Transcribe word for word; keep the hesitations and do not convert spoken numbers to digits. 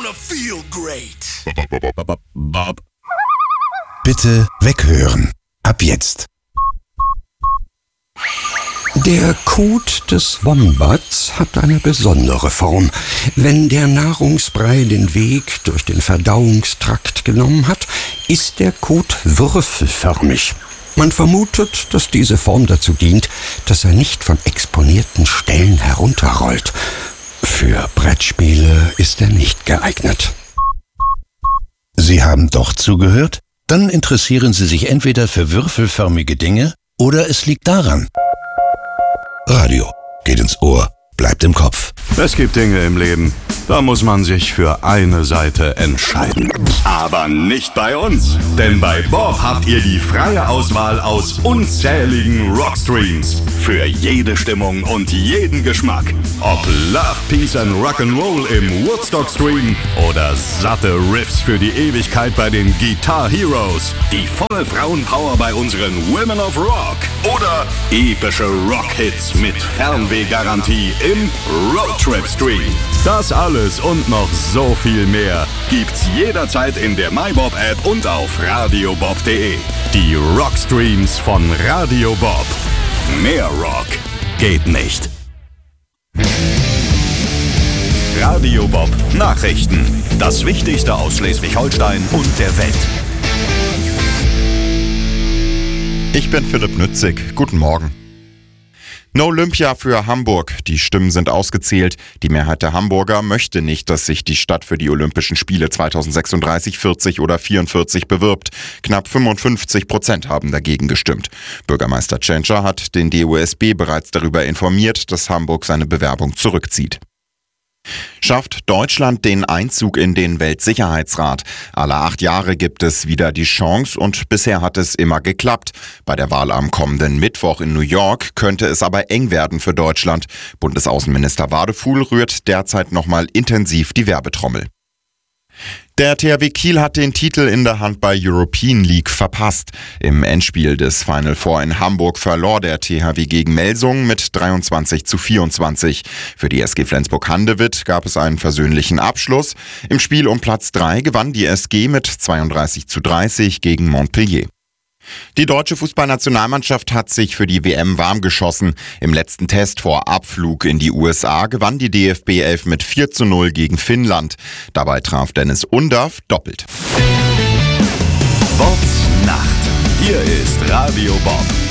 gonna feel great. Bob. Bitte weghören. Ab jetzt. Der Kot des Wombats hat eine besondere Form. Wenn der Nahrungsbrei den Weg durch den Verdauungstrakt genommen hat, ist der Kot würfelförmig. Man vermutet, dass diese Form dazu dient, dass er nicht von exponierten Stellen herunterrollt. Für Brettspiele ist er nicht geeignet. Sie haben doch zugehört? Dann interessieren Sie sich entweder für würfelförmige Dinge oder es liegt daran. Radio geht ins Ohr, bleibt im Kopf. Es gibt Dinge im Leben, da muss man sich für eine Seite entscheiden. Aber nicht bei uns, denn bei Bob habt ihr die freie Auswahl aus unzähligen Rockstreams. Für jede Stimmung und jeden Geschmack. Ob Love, Peace and Rock'n'Roll im Woodstock-Stream oder satte Riffs für die Ewigkeit bei den Guitar Heroes. Die volle Frauenpower bei unseren Women of Rock. Oder epische Rockhits mit Fernwehgarantie im Roadtrip-Stream. Das alles und noch so viel mehr gibt's jederzeit in der MyBob-App und auf radiobob punkt de. Die Rockstreams von Radio Bob. Mehr Rock geht nicht. Radio Bob Nachrichten. Das Wichtigste aus Schleswig-Holstein und der Welt. Ich bin Philipp Nützig. Guten Morgen. No Olympia für Hamburg. Die Stimmen sind ausgezählt. Die Mehrheit der Hamburger möchte nicht, dass sich die Stadt für die Olympischen Spiele zweitausendsechsunddreißig, vierzig oder vierundvierzig bewirbt. Knapp fünfundfünfzig Prozent haben dagegen gestimmt. Bürgermeister Tschentscher hat den D O S B bereits darüber informiert, dass Hamburg seine Bewerbung zurückzieht. Schafft Deutschland den Einzug in den Weltsicherheitsrat? Alle acht Jahre gibt es wieder die Chance und bisher hat es immer geklappt. Bei der Wahl am kommenden Mittwoch in New York könnte es aber eng werden für Deutschland. Bundesaußenminister Wadefuhl rührt derzeit nochmal intensiv die Werbetrommel. Der T H W Kiel hat den Titel in der Handball-European League verpasst. Im Endspiel des Final Four in Hamburg verlor der T H W gegen Melsungen mit dreiundzwanzig zu vierundzwanzig. Für die S G Flensburg-Handewitt gab es einen versöhnlichen Abschluss. Im Spiel um Platz drei gewann die S G mit zweiunddreißig zu dreißig gegen Montpellier. Die deutsche Fußballnationalmannschaft hat sich für die W M warm geschossen. Im letzten Test vor Abflug in die U S A gewann die D F B elf mit vier zu null gegen Finnland. Dabei traf Dennis Undaff doppelt. Bobs Nacht. Hier ist Radio Bob.